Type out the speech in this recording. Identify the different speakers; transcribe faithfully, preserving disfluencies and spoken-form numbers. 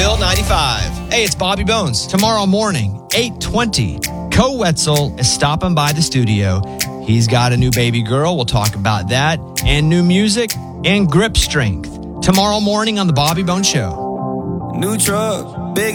Speaker 1: Bill ninety-five. Hey, it's Bobby Bones.
Speaker 2: Tomorrow morning, eight twenty, Co Wetzel is stopping by the studio. He's got a new baby girl. We'll talk about that. And new music and grip strength. Tomorrow morning on the Bobby Bones Show.
Speaker 3: New truck.